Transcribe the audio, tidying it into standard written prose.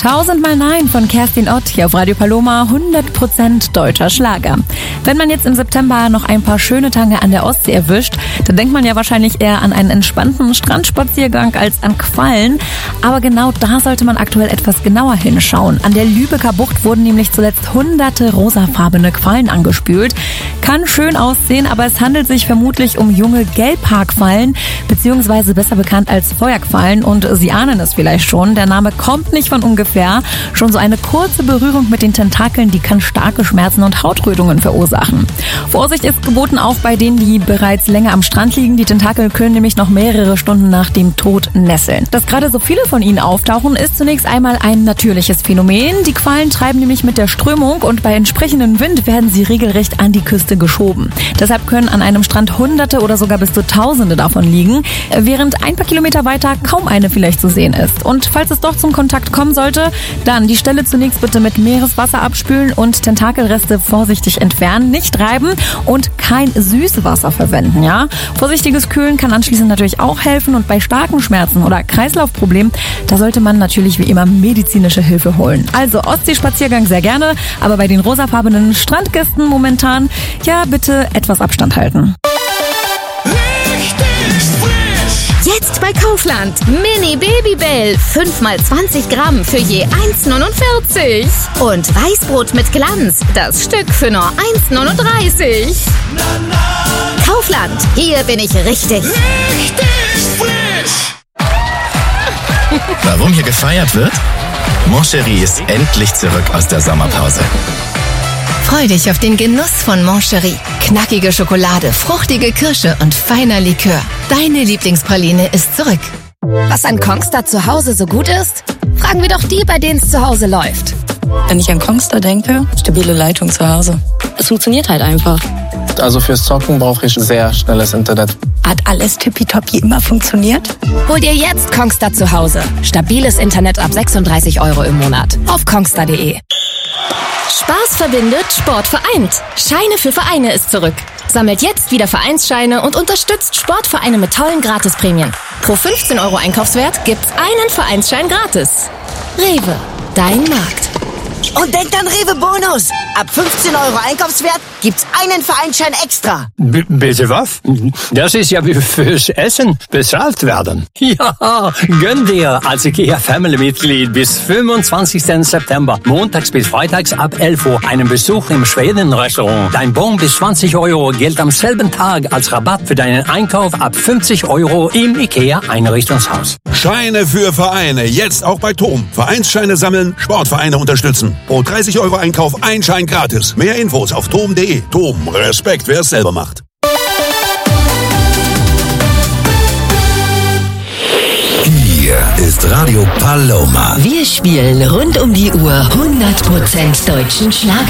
1000-mal Nein von Kerstin Ott hier auf Radio Paloma, 100% deutscher Schlager. Wenn man jetzt im September noch ein paar schöne Tage an der Ostsee erwischt, dann denkt man ja wahrscheinlich eher an einen entspannten Strandspaziergang als an Quallen. Aber genau da sollte man aktuell etwas genauer hinschauen. An der Lübecker Bucht wurden nämlich zuletzt hunderte rosafarbene Quallen angespült. Kann schön aussehen, aber es handelt sich vermutlich um junge Gelbhaarquallen, beziehungsweise besser bekannt als Feuerquallen. Und Sie ahnen es vielleicht schon, der Name kommt nicht von ungefähr. Schon so eine kurze Berührung mit den Tentakeln, die kann starke Schmerzen und Hautrötungen verursachen. Vorsicht ist geboten auch bei denen, die bereits länger am Strand liegen. Die Tentakel können nämlich noch mehrere Stunden nach dem Tod nesseln. Dass gerade so viele von ihnen auftauchen, ist zunächst einmal ein natürliches Phänomen. Die Quallen treiben nämlich mit der Strömung und bei entsprechendem Wind werden sie regelrecht an die Küste geschoben. Deshalb können an einem Strand Hunderte oder sogar bis zu Tausende davon liegen, während ein paar Kilometer weiter kaum eine vielleicht zu sehen ist. Und falls es doch zum Kontakt kommen sollte, dann die Stelle zunächst bitte mit Meereswasser abspülen und Tentakelreste vorsichtig entfernen, nicht reiben und kein Süßwasser verwenden, ja? Vorsichtiges Kühlen kann anschließend natürlich auch helfen und bei starken Schmerzen oder Kreislaufproblemen, da sollte man natürlich wie immer medizinische Hilfe holen. Also Ostseespaziergang sehr gerne, aber bei den rosafarbenen Strandgästen momentan, ja, bitte etwas Abstand halten. Jetzt bei Kaufland. Mini Babybell. 5x20 Gramm für je 1,49. Und Weißbrot mit Glanz. Das Stück für nur 1,39. Kaufland. Hier bin ich richtig. Richtig frisch. Warum hier gefeiert wird? Moncherie ist endlich zurück aus der Sommerpause. Freu dich auf den Genuss von Moncherie. Knackige Schokolade, fruchtige Kirsche und feiner Likör. Deine Lieblingspraline ist zurück. Was an Kongstar zu Hause so gut ist? Fragen wir doch die, bei denen es zu Hause läuft. Wenn ich an Kongstar denke, stabile Leitung zu Hause. Es funktioniert halt einfach. Also fürs Zocken brauche ich sehr schnelles Internet. Hat alles tippitoppi immer funktioniert? Hol dir jetzt Kongstar zu Hause. Stabiles Internet ab 36 € im Monat. Auf kongstar.de. Spaß verbindet, Sport vereint. Scheine für Vereine ist zurück. Sammelt jetzt wieder Vereinsscheine und unterstützt Sportvereine mit tollen Gratisprämien. Pro 15 € Einkaufswert gibt's einen Vereinsschein gratis. Rewe, dein Markt. Und denkt an Rewe Bonus. Ab 15 € Einkaufswert gibt's einen Vereinsschein extra. Bitte was? Das ist ja wie fürs Essen bezahlt werden. Ja, gönn dir als IKEA Family-Mitglied bis 25. September, montags bis freitags ab 11 Uhr, einen Besuch im Schweden-Restaurant. Dein Bon bis 20 € gilt am selben Tag als Rabatt für deinen Einkauf ab 50 € im IKEA-Einrichtungshaus. Scheine für Vereine, jetzt auch bei TOM. Vereinsscheine sammeln, Sportvereine unterstützen. Pro 30 € Einkauf ein Schein gratis. Mehr Infos auf tom.de. TOM, Respekt, wer es selber macht. Hier ist Radio Paloma. Wir spielen rund um die Uhr 100% deutschen Schlager.